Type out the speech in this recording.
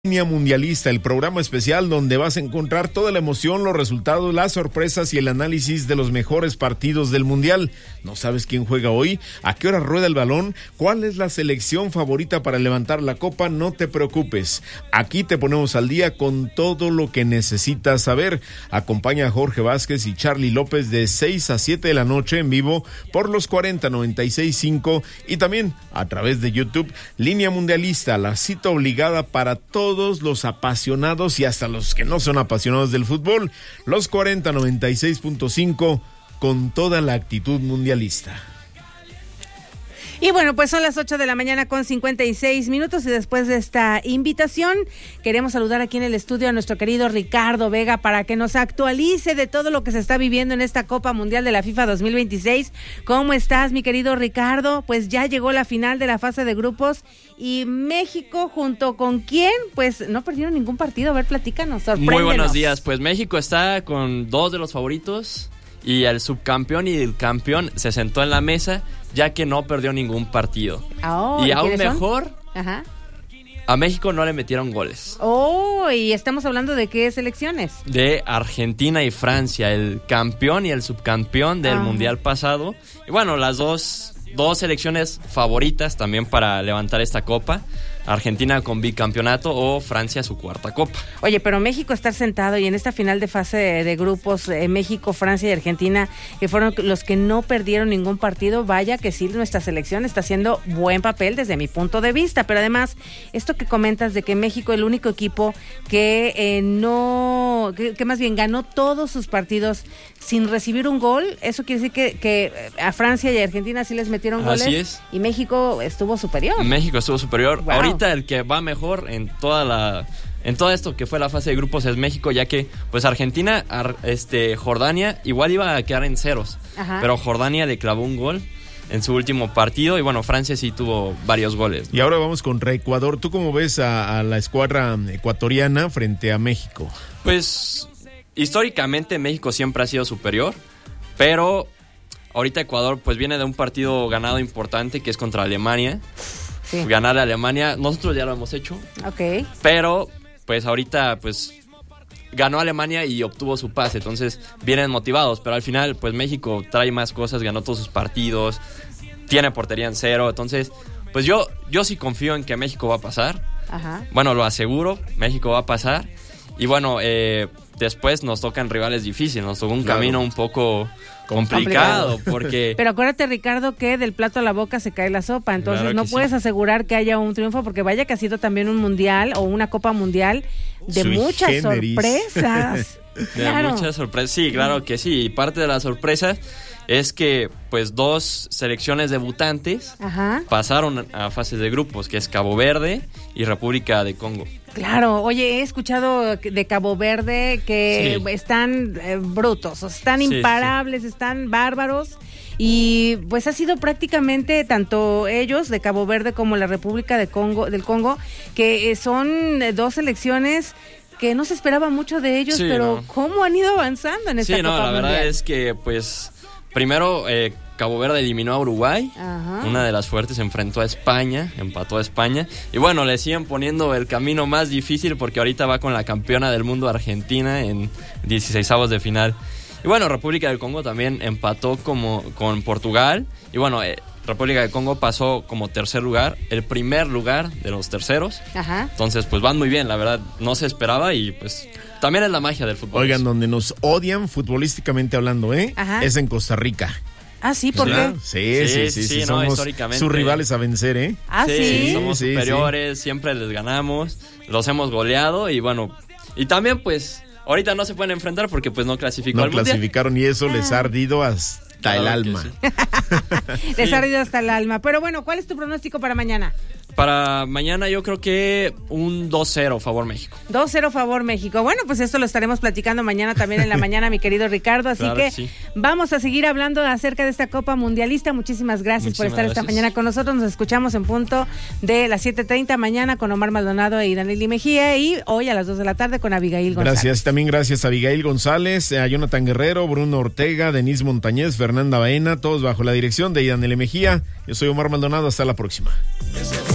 Línea Mundialista, el programa especial donde vas a encontrar toda la emoción, los resultados, las sorpresas y el análisis de los mejores partidos del Mundial. ¿No sabes quién juega hoy? ¿A qué hora rueda el balón? ¿Cuál es la selección favorita para levantar la copa? No te preocupes. Aquí te ponemos al día con todo lo que necesitas saber. Acompaña a Jorge Vázquez y Charlie López de 6 a 7 de la noche en vivo por los 4096.5 y también a través de YouTube. Línea Mundialista, la cita obligada para todos los apasionados y hasta los que no son apasionados del fútbol, los 4096.5 con toda la actitud mundialista. Y bueno, pues son las 8 de la mañana con 56 minutos y después de esta invitación queremos saludar aquí en el estudio a nuestro querido Ricardo Vega para que nos actualice de todo lo que se está viviendo en esta Copa Mundial de la FIFA 2026. ¿Cómo estás, mi querido Ricardo? Pues ya llegó la final de la fase de grupos y México junto con quién, pues no perdieron ningún partido. A ver, platícanos, sorpréndenos. Muy buenos días, pues México está con dos de los favoritos y el subcampeón y el campeón se sentó en la mesa ya que no perdió ningún partido. Oh, y aún mejor, ajá, a México no le metieron goles. Oh, y estamos hablando de qué selecciones. De Argentina y Francia, el campeón y el subcampeón del Mundial pasado. Y bueno, las dos selecciones favoritas también para levantar esta copa. Argentina con bicampeonato o Francia su cuarta copa. Oye, pero México está sentado y en esta final de fase de grupos, México, Francia y Argentina, que fueron los que no perdieron ningún partido, vaya que sí, nuestra selección está haciendo buen papel desde mi punto de vista, pero además, esto que comentas de que México, el único equipo que que más bien ganó todos sus partidos sin recibir un gol, eso quiere decir que a Francia y a Argentina sí les metieron goles. Así es. Y México estuvo superior. México estuvo superior. Wow. Ahorita el que va mejor en todo esto que fue la fase de grupos es México, ya que pues Argentina, Jordania igual iba a quedar en ceros. Ajá. Pero Jordania le clavó un gol en su último partido y bueno, Francia sí tuvo varios goles. Y ahora vamos contra Ecuador. ¿Tú cómo ves a la escuadra ecuatoriana frente a México? Pues históricamente México siempre ha sido superior, pero ahorita Ecuador pues viene de un partido ganado importante que es contra Alemania. Sí. Ganar a Alemania, nosotros ya lo hemos hecho. Ok. Pero pues ahorita pues ganó Alemania y obtuvo su pase, entonces vienen motivados, pero al final pues México trae más cosas, ganó todos sus partidos, tiene portería en cero, entonces pues yo sí confío en que México va a pasar. Ajá. Bueno, lo aseguro, México va a pasar y bueno, después nos tocan rivales difíciles, nos tocó un camino un poco complicado porque... Pero acuérdate, Ricardo, que del plato a la boca se cae la sopa, entonces claro no puedes asegurar que haya un triunfo porque vaya que ha sido también un mundial o una Copa Mundial de muchas sorpresas. De muchas sorpresas, sí, claro que sí, y parte de las sorpresas es que pues dos selecciones debutantes pasaron a fases de grupos, que es Cabo Verde y República de Congo. Claro, oye, he escuchado de Cabo Verde que están brutos, están imparables, están bárbaros y pues ha sido prácticamente tanto ellos de Cabo Verde como la República del Congo, que son dos selecciones que no se esperaba mucho de ellos, pero ¿cómo han ido avanzando en esta Copa la Mundial? verdad es que pues primero Cabo Verde eliminó a Uruguay, una de las fuertes, se enfrentó a España, empató a España, y bueno, le siguen poniendo el camino más difícil porque ahorita va con la campeona del mundo Argentina en 16avos de final. Y bueno, República del Congo también empató con Portugal, y bueno, República del Congo pasó como tercer lugar, el primer lugar de los terceros. Entonces pues van muy bien, la verdad, no se esperaba y pues... También es la magia del fútbol. Oigan, donde nos odian futbolísticamente hablando, es en Costa Rica. Ah, sí, ¿por qué? Sí, somos históricamente sus rivales a vencer, ¿eh? Ah, sí. Somos superiores, siempre les ganamos, los hemos goleado y bueno, y también pues ahorita no se pueden enfrentar porque pues no clasificó al Mundial. No clasificaron y eso les ha ardido hasta el alma. Les ha ardido hasta el alma. Pero bueno, ¿cuál es tu pronóstico para mañana? Para mañana yo creo que un 2-0 favor México. 2-0 favor México. Bueno, pues esto lo estaremos platicando mañana también en la mañana, mi querido Ricardo. Así claro que vamos a seguir hablando acerca de esta Copa Mundialista. Muchísimas gracias por estar esta mañana con nosotros. Nos escuchamos en punto de las 7:30 mañana con Omar Maldonado e Iranely Mejía y hoy a las 2 de la tarde con Abigail González. Gracias, también gracias a Abigail González, a Jonathan Guerrero, Bruno Ortega, Denise Montañez, Fernanda Baena, todos bajo la dirección de Iranely Mejía. Yo soy Omar Maldonado, hasta la próxima.